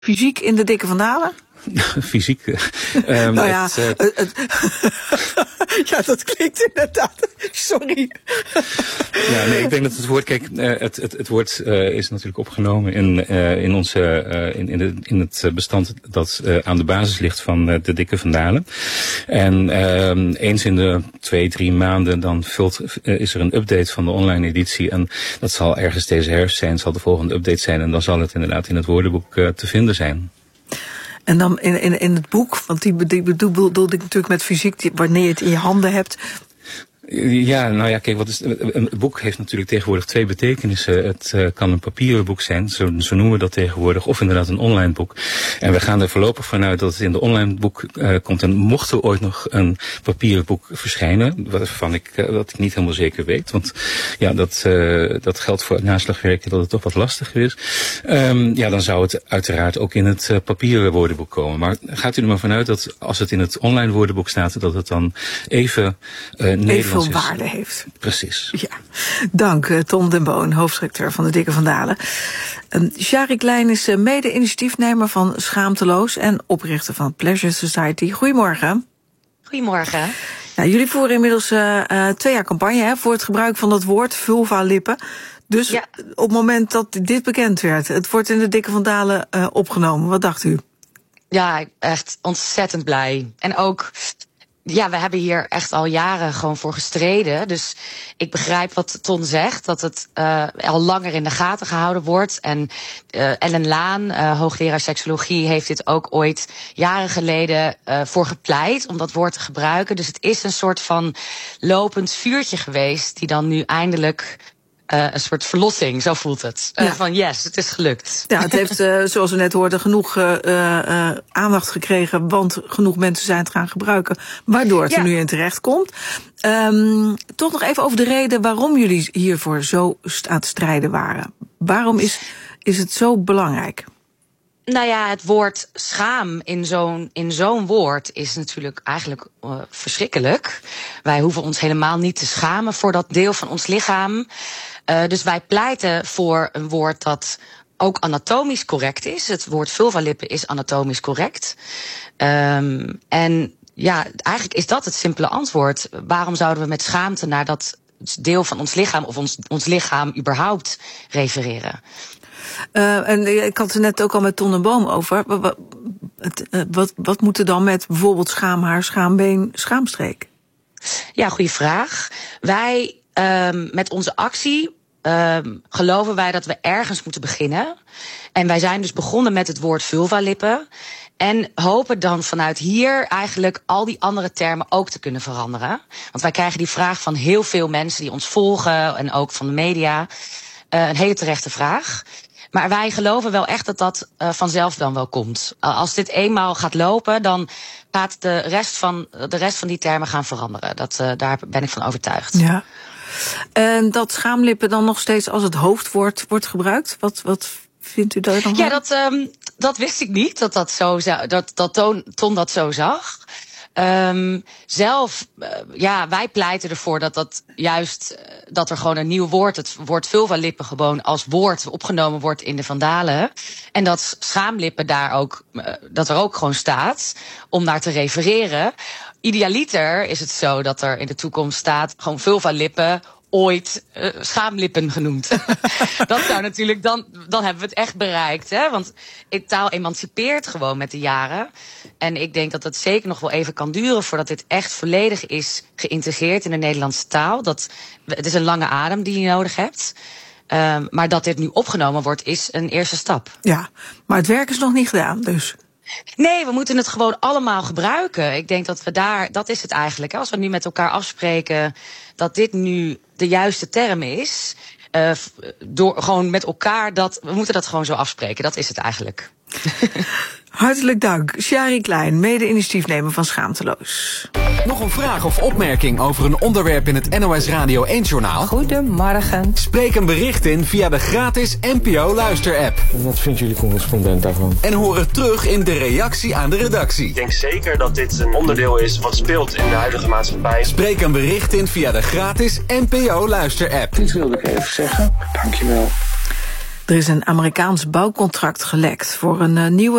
fysiek in de Dikke Van Dalen? Fysiek. Nou ja, ja, dat klinkt inderdaad. Sorry. Ja, nee, ik denk dat het woord, kijk, het woord is natuurlijk opgenomen in het bestand dat aan de basis ligt van de Dikke Van Dalen. En eens in de 2-3 maanden dan is er een update van de online editie. En dat zal ergens deze herfst zijn, zal de volgende update zijn. En dan zal het inderdaad in het woordenboek te vinden zijn. En dan in het boek, want die bedoelde ik natuurlijk met fysiek, wanneer je het in je handen hebt. Ja, nou ja, kijk, een boek heeft natuurlijk tegenwoordig 2 betekenissen. Het kan een papieren boek zijn, zo noemen we dat tegenwoordig, of inderdaad een online boek. En we gaan er voorlopig vanuit dat het in de online boek komt. En mocht er ooit nog een papieren boek verschijnen, wat ik niet helemaal zeker weet, want ja, dat geldt voor het naslagwerk dat het toch wat lastiger is. Ja, dan zou het uiteraard ook in het papieren woordenboek komen. Maar gaat u er maar vanuit dat als het in het online woordenboek staat, dat het dan even Nederlands waarde heeft. Precies. Ja. Dank, Ton den Boon, hoofdredacteur van de Dikke Van Dalen. Shari Klein is mede-initiatiefnemer van Schaamteloos en oprichter van Pleasure Society. Goedemorgen. Goedemorgen. Nou, jullie voeren inmiddels 2 jaar campagne voor het gebruik van dat woord vulva-lippen. Dus ja, op het moment dat dit bekend werd, het wordt in de Dikke Van Dalen opgenomen. Wat dacht u? Ja, echt ontzettend blij. En ook, ja, we hebben hier echt al jaren gewoon voor gestreden. Dus ik begrijp wat Ton zegt, dat het al langer in de gaten gehouden wordt. En Ellen Laan, hoogleraar seksologie, heeft dit ook ooit jaren geleden voor gepleit om dat woord te gebruiken. Dus het is een soort van lopend vuurtje geweest die dan nu eindelijk een soort verlossing, zo voelt het. Van yes, het is gelukt. Ja, het heeft, zoals we net hoorden, genoeg aandacht gekregen, want genoeg mensen zijn het gaan gebruiken, waardoor het er nu in terecht komt. Toch nog even over de reden waarom jullie hiervoor zo aan het strijden waren. Waarom is het zo belangrijk? Nou ja, het woord schaam in zo'n woord is natuurlijk eigenlijk verschrikkelijk. Wij hoeven ons helemaal niet te schamen voor dat deel van ons lichaam. Dus wij pleiten voor een woord dat ook anatomisch correct is. Het woord vulvalippen is anatomisch correct. En ja, eigenlijk is dat het simpele antwoord. Waarom zouden we met schaamte naar dat deel van ons lichaam of ons lichaam überhaupt refereren? En ik had het net ook al met Ton den Boom over. Wat moet er dan met bijvoorbeeld schaamhaar, schaambeen, schaamstreek? Ja, goede vraag. Wij met onze actie geloven wij dat we ergens moeten beginnen. En wij zijn dus begonnen met het woord vulvalippen. En hopen dan vanuit hier eigenlijk al die andere termen ook te kunnen veranderen. Want wij krijgen die vraag van heel veel mensen die ons volgen en ook van de media. Een hele terechte vraag. Maar wij geloven wel echt dat dat vanzelf dan wel komt. Als dit eenmaal gaat lopen, dan gaat de rest van die termen gaan veranderen. Daar ben ik van overtuigd. Ja. En dat schaamlippen dan nog steeds als het hoofdwoord wordt gebruikt? Wat vindt u daar dan van? Ja, dat wist ik niet, dat Ton dat zo zag. Wij pleiten ervoor dat er gewoon een nieuw woord, het woord vulvalippen, gewoon als woord opgenomen wordt in de Van Dalen. En dat schaamlippen dat er ook gewoon staat om naar te refereren. Idealiter is het zo dat er in de toekomst staat gewoon vulvalippen, ooit schaamlippen genoemd. Dat zou natuurlijk, dan hebben we het echt bereikt. Hè? Want taal emancipeert gewoon met de jaren. En ik denk dat het zeker nog wel even kan duren voordat dit echt volledig is geïntegreerd in de Nederlandse taal. Het is een lange adem die je nodig hebt. Maar dat dit nu opgenomen wordt, is een eerste stap. Ja, maar het werk is nog niet gedaan, dus. Nee, we moeten het gewoon allemaal gebruiken. Ik denk dat dat is het eigenlijk. Als we nu met elkaar afspreken dat dit nu de juiste term is, door gewoon met elkaar we moeten dat gewoon zo afspreken. Dat is het eigenlijk. Hartelijk dank, Shari Klein, mede-initiatiefnemer van Schaamteloos. Nog een vraag of opmerking over een onderwerp in het NOS Radio 1-journaal? Goedemorgen. Spreek een bericht in via de gratis NPO Luister-app. Wat vindt jullie correspondent daarvan? En hoor het terug in de reactie aan de redactie. Ik denk zeker dat dit een onderdeel is wat speelt in de huidige maatschappij. Spreek een bericht in via de gratis NPO Luister-app. Dit wilde ik even zeggen. Dankjewel. Er is een Amerikaans bouwcontract gelekt voor een nieuwe